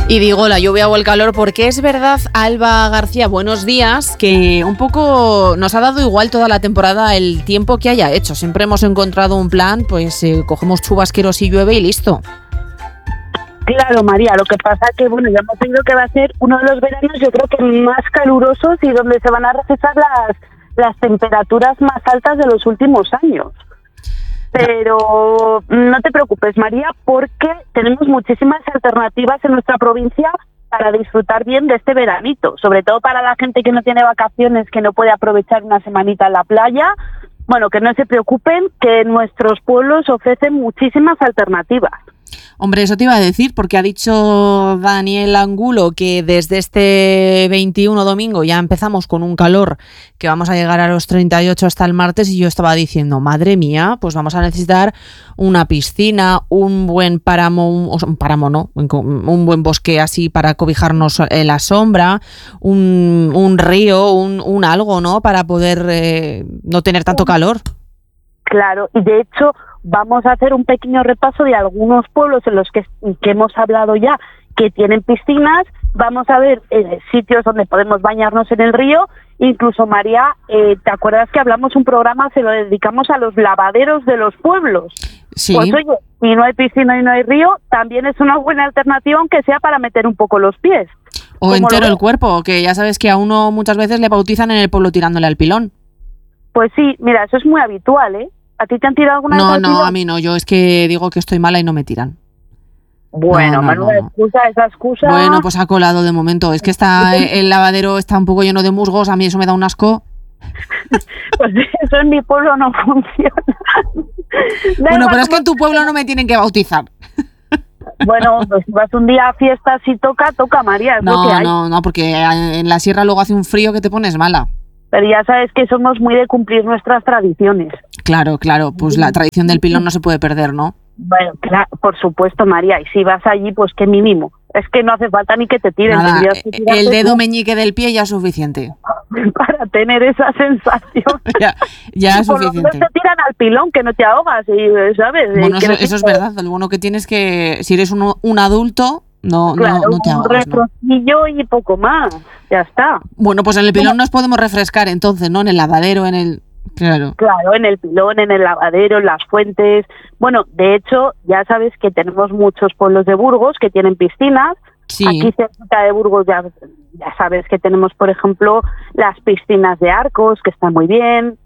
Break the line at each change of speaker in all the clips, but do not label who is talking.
Y digo la lluvia o el calor porque es verdad, Alba García, buenos días, que un poco nos ha dado igual toda la temporada el tiempo que haya hecho. Siempre hemos encontrado un plan, pues cogemos chubasqueros y llueve y listo.
Claro, María, lo que pasa que, bueno, ya hemos tenido que va a ser uno de los veranos, yo creo que más calurosos y donde se van a registrar las temperaturas más altas de los últimos años. Pero no te preocupes, María, porque tenemos muchísimas alternativas en nuestra provincia para disfrutar bien de este veranito, sobre todo para la gente que no tiene vacaciones, que no puede aprovechar una semanita en la playa. Bueno, que no se preocupen, que nuestros pueblos ofrecen muchísimas alternativas.
Hombre, eso te iba a decir, porque ha dicho Daniel Angulo que desde este 21 domingo ya empezamos con un calor que vamos a llegar a los 38 hasta el martes, y yo estaba diciendo, madre mía, pues vamos a necesitar una piscina, un buen páramo, un buen bosque así para cobijarnos en la sombra, un río, un algo, ¿no? Para poder no tener tanto calor.
Claro, y de hecho vamos a hacer un pequeño repaso de algunos pueblos en los que hemos hablado ya, que tienen piscinas. Vamos a ver sitios donde podemos bañarnos en el río. Incluso, María, ¿te acuerdas que hablamos un programa, se lo dedicamos a los lavaderos de los pueblos?
Sí.
Pues oye, si no hay piscina y no hay río, también es una buena alternativa, aunque sea para meter un poco los pies.
O entero el cuerpo, que ya sabes que a uno muchas veces le bautizan en el pueblo tirándole al pilón.
Pues sí, mira, eso es muy habitual, ¿eh? ¿A ti te han tirado alguna vez?
No, a mí no. Yo es que digo que estoy mala y no me tiran.
Bueno, menuda excusa, esa excusa.
Bueno, pues ha colado de momento. Es que el lavadero está un poco lleno de musgos, a mí eso me da un asco.
Pues eso en mi pueblo no funciona.
Bueno, pero es que en tu pueblo no me tienen que bautizar.
Bueno, pues si vas un día a fiestas y toca, María, es lo que hay.
No, porque en la sierra luego hace un frío que te pones mala.
Pero ya sabes que somos muy de cumplir nuestras tradiciones.
Claro, pues la tradición del pilón no se puede perder, ¿no?
Bueno, claro, por supuesto, María, y si vas allí, pues qué mínimo. Es que no hace falta ni que te tiren.
Nada, el dedo meñique del pie ya es suficiente.
Para tener esa sensación.
ya es suficiente.
Por lo menos te tiran al pilón, que no te ahogas, ¿sabes?
Bueno, eso es verdad. Lo bueno que tienes que, si eres un adulto, no te ahogas.
Un refresquillo, ¿no? Y poco más, ya está.
Bueno, pues en el pilón nos podemos refrescar entonces, ¿no? En el lavadero, Claro,
en el pilón, en el lavadero, en las fuentes. Bueno, de hecho, ya sabes que tenemos muchos pueblos de Burgos que tienen piscinas.
Sí.
Aquí cerca de Burgos ya sabes que tenemos, por ejemplo, las piscinas de Arcos, que están muy bien.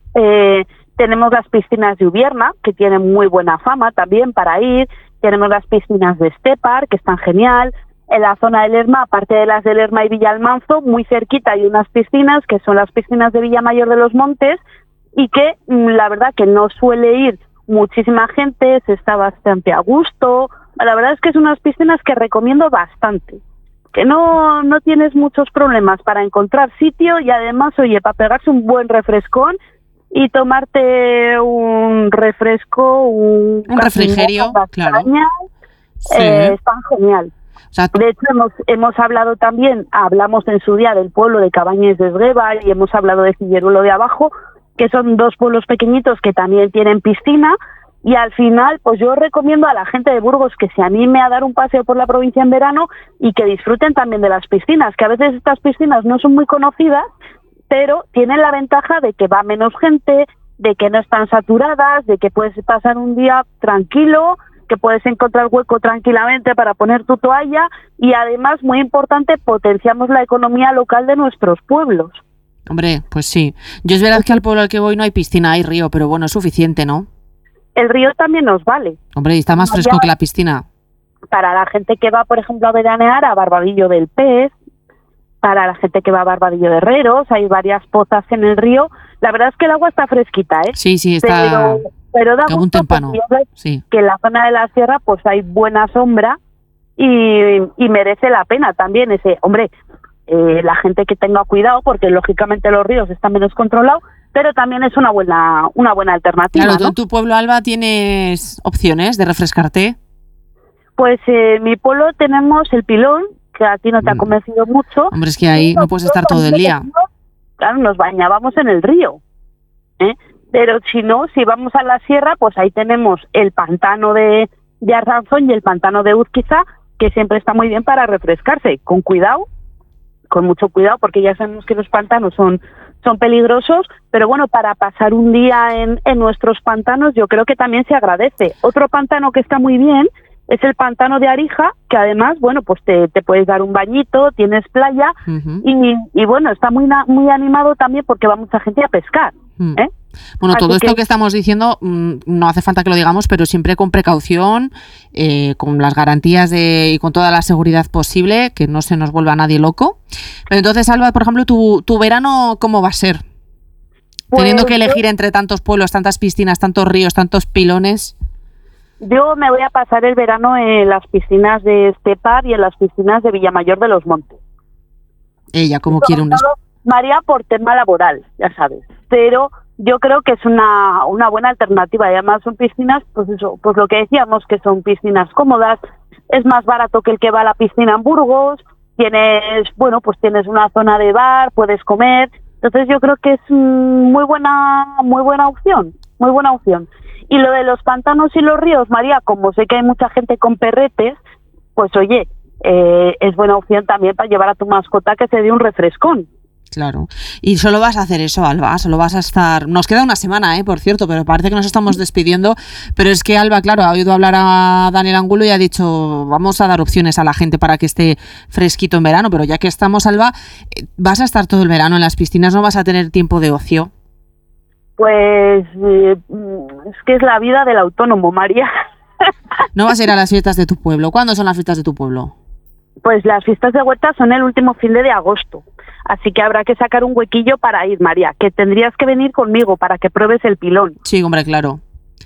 Tenemos las piscinas de Ubierna, que tienen muy buena fama también para ir. Tenemos las piscinas de Estepar, que están genial. En la zona de Lerma, aparte de las de Lerma y Villalmanzo, muy cerquita hay unas piscinas que son las piscinas de Villamayor de los Montes, y que la verdad que no suele ir muchísima gente, se está bastante a gusto. La verdad es que es unas piscinas que recomiendo bastante, que no tienes muchos problemas para encontrar sitio, y además, oye, para pegarse un buen refrescón y tomarte un refresco, un
refrigerio, claro.
Sí. Están genial. O sea, de hecho, hemos hablado también, hablamos en su día del pueblo de Cabañes de Esgueva, y hemos hablado de Cilleruelo de Abajo, que son dos pueblos pequeñitos que también tienen piscina. Y al final, pues yo recomiendo a la gente de Burgos que se anime a dar un paseo por la provincia en verano y que disfruten también de las piscinas, que a veces estas piscinas no son muy conocidas, pero tienen la ventaja de que va menos gente, de que no están saturadas, de que puedes pasar un día tranquilo, que puedes encontrar hueco tranquilamente para poner tu toalla, y además, muy importante, potenciamos la economía local de nuestros pueblos.
Hombre, pues sí. Yo es verdad que al pueblo al que voy no hay piscina, hay río, pero bueno, es suficiente, ¿no?
El río también nos vale.
Hombre, y está más fresco que la piscina.
Para la gente que va, por ejemplo, a veranear a Barbadillo del Pez, para la gente que va a Barbadillo de Herreros, hay varias pozas en el río. La verdad es que el agua está fresquita, ¿eh?
Sí, está...
Pero da
como un témpano. Sí.
Que en la zona de la sierra pues hay buena sombra y merece la pena también ese... Hombre, la gente que tenga cuidado, porque lógicamente los ríos están menos controlados, pero también es una buena alternativa.
Claro, ¿tú
¿no?
en tu pueblo, Alba, tienes opciones de refrescarte?
Pues en mi pueblo tenemos el pilón, que a ti no te ha convencido mucho.
Hombre, es que ahí no puedes estar todo el día.
Claro, nos bañábamos en el río, ¿eh? Pero si no, si vamos a la sierra, pues ahí tenemos el pantano de Arganzón y el pantano de Uzquiza, que siempre está muy bien para refrescarse, con cuidado, con mucho cuidado, porque ya sabemos que los pantanos son peligrosos, pero bueno, para pasar un día en nuestros pantanos yo creo que también se agradece. Otro pantano que está muy bien es el pantano de Arija, que además, bueno, pues te puedes dar un bañito, tienes playa, y bueno, está muy animado también porque va mucha gente a pescar, ¿eh?
Bueno, todo esto que estamos diciendo no hace falta que lo digamos, pero siempre con precaución, con las garantías y con toda la seguridad posible, que no se nos vuelva nadie loco. Pero entonces, Alba, por ejemplo, tu verano, ¿cómo va a ser? Pues, teniendo que elegir entre tantos pueblos, tantas piscinas, tantos ríos, tantos pilones.
Yo me voy a pasar el verano en las piscinas de Estepar y en las piscinas de Villamayor de los Montes.
Ella, como quiere un...
María, por tema laboral, ya sabes, pero yo creo que es una buena alternativa, y además son piscinas, pues eso, pues lo que decíamos, que son piscinas cómodas, es más barato que el que va a la piscina en Burgos, tienes una zona de bar, puedes comer, entonces yo creo que es muy buena opción. Y lo de los pantanos y los ríos, María, como sé que hay mucha gente con perretes, pues oye, es buena opción también para llevar a tu mascota que se dé un refrescón.
Claro. Y solo vas a hacer eso, Alba, solo vas a estar... Nos queda una semana, por cierto, pero parece que nos estamos despidiendo, pero es que Alba, claro, ha oído hablar a Daniel Angulo y ha dicho, vamos a dar opciones a la gente para que esté fresquito en verano, pero ya que estamos, Alba, ¿vas a estar todo el verano en las piscinas? ¿No vas a tener tiempo de ocio?
Pues es que es la vida del autónomo, María.
¿No vas a ir a las fiestas de tu pueblo? ¿Cuándo son las fiestas de tu pueblo?
Pues las fiestas de Huerta son el último fin de agosto, así que habrá que sacar un huequillo para ir, María, que tendrías que venir conmigo para que pruebes el pilón.
Sí, hombre, claro.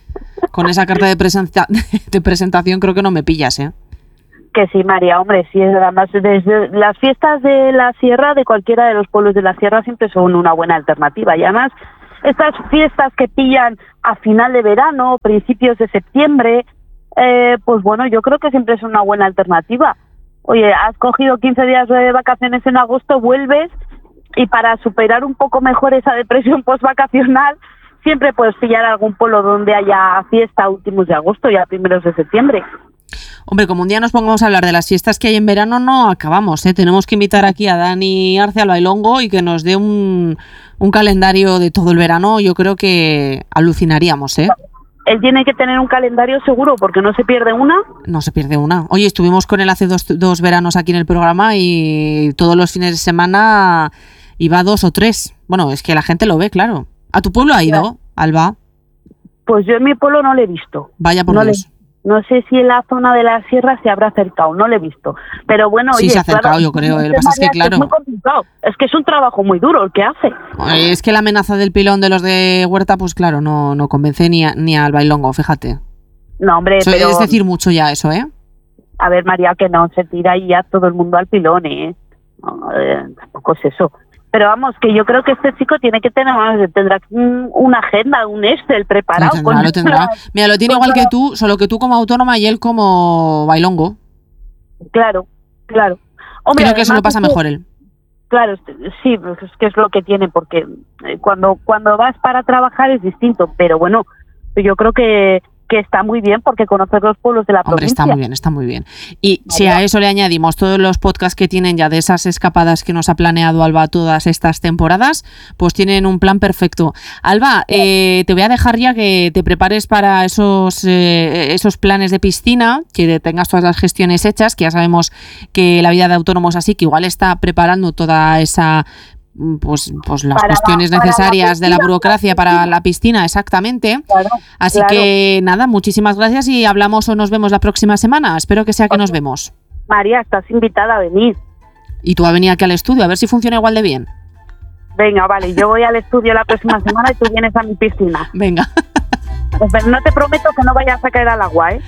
Con esa carta de presentación creo que no me pillas, ¿eh?
Que sí, María, hombre, sí, además desde las fiestas de la sierra, de cualquiera de los pueblos de la sierra, siempre son una buena alternativa, y además estas fiestas que pillan a final de verano, principios de septiembre, pues bueno, yo creo que siempre es una buena alternativa. Oye, has cogido 15 días de vacaciones en agosto, vuelves, y para superar un poco mejor esa depresión postvacacional, siempre puedes pillar algún pueblo donde haya fiesta a últimos de agosto y a primeros de septiembre.
Hombre, como un día nos pongamos a hablar de las fiestas que hay en verano, no acabamos, ¿eh? Tenemos que invitar aquí a Dani Arce al bailongo y que nos dé un calendario de todo el verano. Yo creo que alucinaríamos, ¿eh?
Él tiene que tener un calendario seguro, porque no se pierde una.
No se pierde una. Oye, estuvimos con él hace dos veranos aquí en el programa y todos los fines de semana iba 2 o 3. Bueno, es que la gente lo ve, claro. ¿A tu pueblo ha ido, Alba?
Pues yo en mi pueblo no le he visto.
Vaya por Dios.
No sé si en la zona de la sierra se habrá acercado, no lo he visto. Pero bueno,
sí,
oye,
se ha acercado,
claro,
yo creo. Lo que pasa es que, claro,
es muy complicado. Es que es un trabajo muy duro el que hace.
Es que la amenaza del pilón de los de Huerta, pues claro, no convence ni al bailongo, fíjate.
No, hombre, pero...
Es decir mucho ya eso, ¿eh?
A ver, María, que no se tira ahí ya todo el mundo al pilón, ¿eh? No, tampoco es eso. Pero vamos, que yo creo que este chico tendrá una agenda, un Excel preparado.
Lo tendrá. Mira, lo tiene igual que tú, solo que tú como autónoma y él como bailongo.
Claro.
Hombre, creo que eso lo pasa mejor él.
Claro, sí, es que es lo que tiene, porque cuando vas para trabajar es distinto, pero bueno, yo creo que está muy bien porque conocer los pueblos de la provincia.
Hombre, está muy bien. Y si a eso le añadimos todos los podcasts que tienen ya de esas escapadas que nos ha planeado Alba todas estas temporadas, pues tienen un plan perfecto. Alba, te voy a dejar ya que te prepares para esos planes de piscina, que tengas todas las gestiones hechas, que ya sabemos que la vida de autónomo es así, que igual está preparando toda esa... Pues las cuestiones necesarias de la burocracia para la piscina, exactamente.
Claro,
así que nada, muchísimas gracias y hablamos o nos vemos la próxima semana. Espero que sea que nos vemos.
María, estás invitada a venir.
Y tú a venir aquí al estudio, a ver si funciona igual de bien.
Venga, vale, yo voy al estudio la próxima semana y tú vienes a mi piscina.
Venga.
Pero no te prometo que no vayas a caer al agua, ¿eh?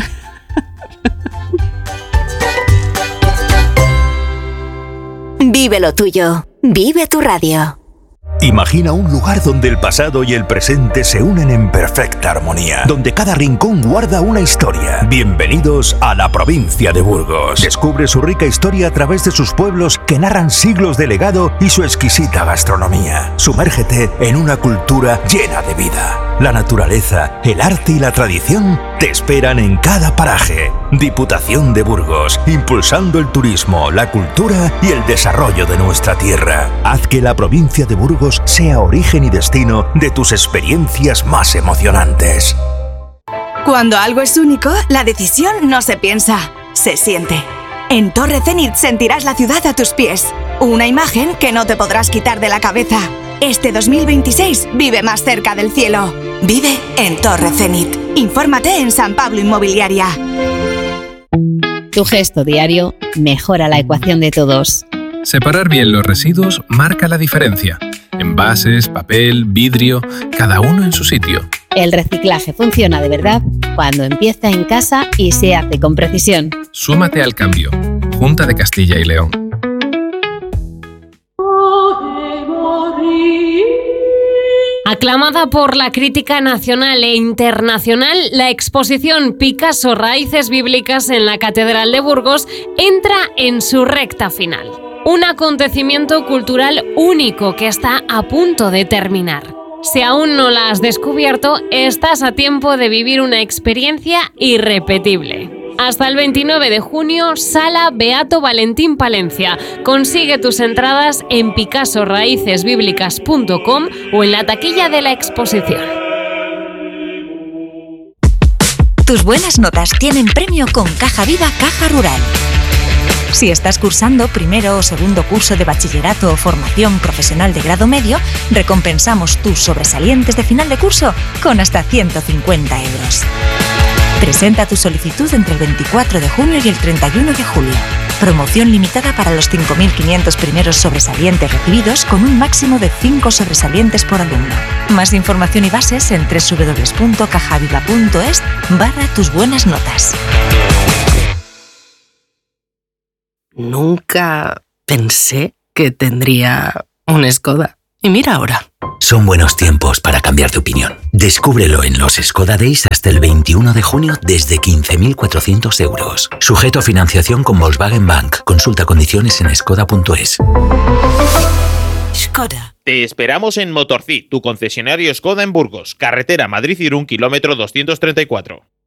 Vive lo tuyo. Vive tu radio.
Imagina un lugar donde el pasado y el presente se unen en perfecta armonía, donde cada rincón guarda una historia. Bienvenidos a la provincia de Burgos. Descubre su rica historia a través de sus pueblos que narran siglos de legado y su exquisita gastronomía. Sumérgete en una cultura llena de vida. la naturaleza, el arte y la tradición te esperan en cada paraje. Diputación de Burgos, impulsando el turismo, la cultura y el desarrollo de nuestra tierra. Haz que la provincia de Burgos sea origen y destino de tus experiencias más emocionantes.
Cuando algo es único, la decisión no se piensa, se siente. En Torre Zenit sentirás la ciudad a tus pies. Una imagen que no te podrás quitar de la cabeza. Este 2026 vive más cerca del cielo. Vive en Torre Zenit. Infórmate en San Pablo Inmobiliaria.
Tu gesto diario mejora la ecuación de todos.
Separar bien los residuos marca la diferencia. Envases, papel, vidrio, cada uno en su sitio.
El reciclaje funciona de verdad cuando empieza en casa y se hace con precisión.
Súmate al cambio. Junta de Castilla y León.
Aclamada por la crítica nacional e internacional, la exposición Picasso Raíces Bíblicas en la Catedral de Burgos entra en su recta final. Un acontecimiento cultural único que está a punto de terminar. Si aún no la has descubierto, estás a tiempo de vivir una experiencia irrepetible. Hasta el 29 de junio, Sala Beato Valentín Palencia. Consigue tus entradas en picassoraicesbiblicas.com o en la taquilla de la exposición.
Tus buenas notas tienen premio con Caja Viva Caja Rural. Si estás cursando primero o segundo curso de bachillerato o formación profesional de grado medio, recompensamos tus sobresalientes de final de curso con hasta 150 euros. Presenta tu solicitud entre el 24 de junio y el 31 de julio. Promoción limitada para los 5.500 primeros sobresalientes recibidos con un máximo de 5 sobresalientes por alumno. Más información y bases en www.cajaviva.es/tus buenas notas.
Nunca pensé que tendría un Skoda. Y mira ahora.
Son buenos tiempos para cambiar de opinión. Descúbrelo en los Skoda Days hasta el 21 de junio desde 15.400 euros. Sujeto a financiación con Volkswagen Bank. Consulta condiciones en skoda.es.
Skoda.
Te esperamos en Motorcit, tu concesionario Skoda en Burgos. Carretera Madrid-Irún, kilómetro 234.